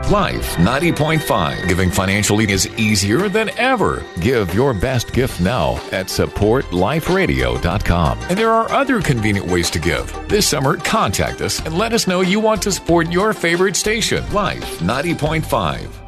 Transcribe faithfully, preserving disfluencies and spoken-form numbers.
Life ninety point five. Giving financially is easier than ever. Give your best gift now at support life radio dot com. And there are other convenient ways to give. This summer, contact us and let us know you want to support your favorite station, Life ninety point five.